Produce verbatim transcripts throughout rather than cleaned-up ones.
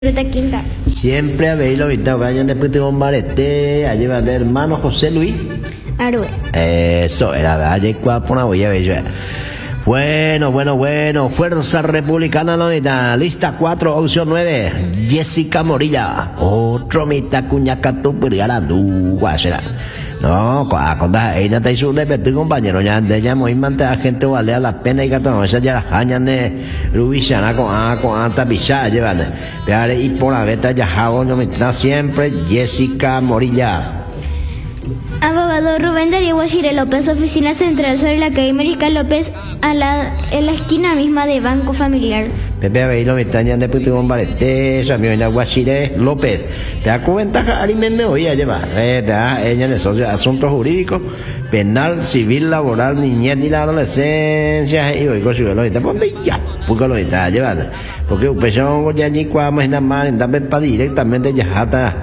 Ruta Quinta. Siempre habéis lo visto, vayan después de bombarete, allí va de hermano José Luis. Arue. Eso era, allí por una huella bella. Bueno, bueno, bueno, Fuerza Republicana noventa, lista cuatro, opción nueve, Jessica Morilla, otro mitad cuñaca tu puriarandu, guasera. No, cuando ella te hizo un repetido compañero, ya de ella muy mante a gente vale a la pena y que todo eso ya las años de Rubishana con a con anta pisada llevan. Pero y por la veta ya hago no me está siempre Jessica Morilla. Abogado Rubén Darío Guachire López, oficina central sobre la calle América López, a la, en la esquina misma de Banco Familiar. Pepe Abeilo me están de puto bombarete, Samuel Guachire López. Te da cuenta, Ari me voy a llevar. Eh, ella le socio asuntos jurídicos, penal, civil, laboral, niñez y la adolescencia. Y hoy consigo lo está, pues ya, porque lo está llevando. Porque un pezón ya ni cuamos en la mano, también para directamente ya está.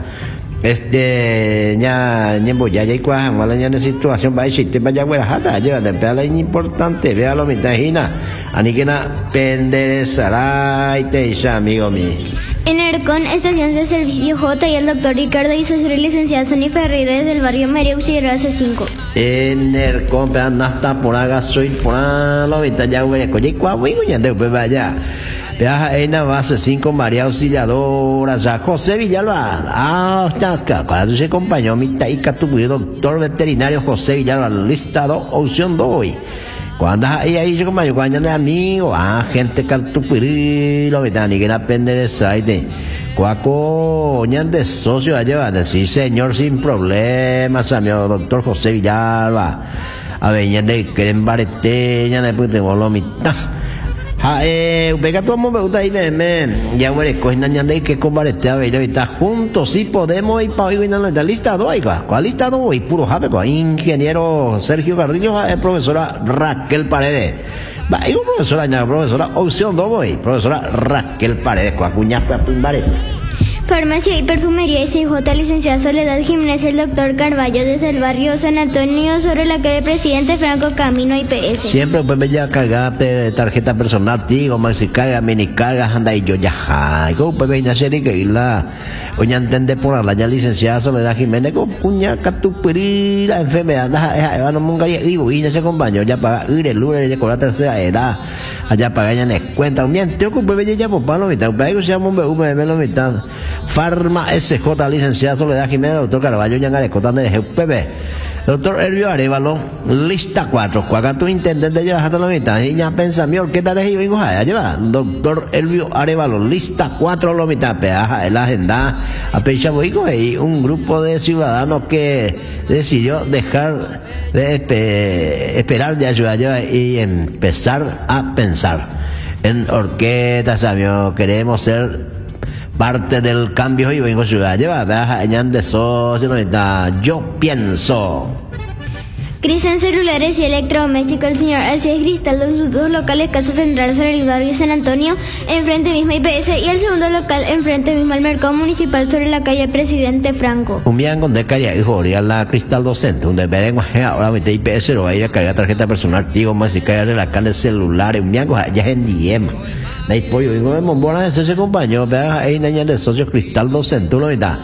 Este ya ni ya ya igual mala ya de situación va a existir vaya buena jata lleva de pela importante vea lo mitagina ani que na penderezará y te dice amigo mío en Ercon, estación de servicio J y el doctor Ricardo y socio licenciada Sonia Ferreira del barrio María Auxiliadora C cinco. En Ercon, pero hasta por acá soy por lo mitad ya güey coye cuahuigo ya de vaya. Viaja en la base cinco, María Auxiliadora, ya José Villalba. Ah, está acá. Cuando se acompañó mi taica, tu doctor veterinario José Villalba, lista dos, opción dos. Cuando ahí ahí se acompañó, cuando de amigo, ah, gente que tu lo metan y que la pende de site. Cuaco, ñan de socio a llevar, sí, señor, sin problemas, amigo doctor José Villalba. A ver, ñan de que en barete, ñan de puente, lo mitad. Ah, eh, pega todo mundo me gusta ahí, me, me, ya güey, cogen añade y que comparete a ver, está juntos, sí podemos ir para hoy, la lista dos, ¿cuál lista dos? Y puro jape, ingeniero Sergio Carrillo, eh, profesora Raquel Paredes. Va, y profesora, ya, profesora, opción dos, voy, profesora Raquel Paredes, cuacuña, cuacuña, Farmacia y Perfumería S J, licenciada Soledad Jiménez, el doctor Carballo desde el barrio San Antonio sobre la calle Presidente Franco Camino I P S. Siempre pues me ya cargar tarjeta personal, digo, maxi carga, mini carga, anda y yo ya, ay, go, pues venga a ser y que la, oye, entiende por la ya licenciada Soledad Jiménez, go, cuña, catupiri, la enfermedad, ya, ya, no monga, y voy a ese compañero, ya para ir el lunes, ya con la tercera edad, allá para allá en cuenta, un bien, tengo que pues ya por palo, mitad, un pego se llama un B V, me lo mitad. Farma S J, licenciada Soledad Jiménez, doctor Carballo, Ñangare, Cotán de G P B, doctor Elvio Arevalo, lista cuatro, cuaca tu intendente ya hasta la mitad, y ya pensa, mi orquesta le digo, a lleva, doctor Elvio Arevalo, lista cuatro, la mitad, peaja, en la agenda, a Peichaboico, y un grupo de ciudadanos que decidió dejar de espe- esperar de ayuda y empezar a pensar en orquestas, amigos, queremos ser parte del cambio y vengo a ciudad lleva añan de socio yo pienso. Crisis en celulares y electrodomésticos, el señor Alcides Cristaldo en sus dos locales, Casa Central sobre el barrio San Antonio, enfrente mismo I P S, y el segundo local enfrente mismo al mercado municipal sobre la calle Presidente Franco. Un día con decaria y joría la Cristaldo Centro, donde veremos ahora mete I P S, lo va a ir a cargar tarjeta personal, tío, más y cargar el alcalde celular, un día ya es en Diema. No hay pollo, digo, de Mombona de socio compañero, vean ahí niña de socio Cristaldo Centro, lo está.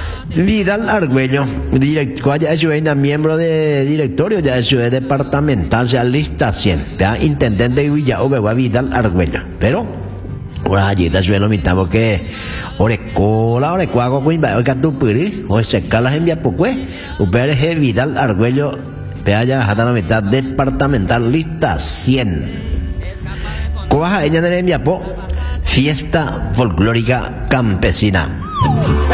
Vidal Argüello, director, ya es miembro de directorio, ya es departamental, ya lista cien, ¿verdad? Intendente de Villa Obegua, Vidal Argüello. Pero, ahora allí está suelo mitad, porque, orecola, orecuago, cuimba, oiga tu piri, o se calas en Viapocue, upere Vidal Argüello, vea ya hasta la mitad, departamental, lista cien. Coja ella de Viapo, fiesta folclórica campesina.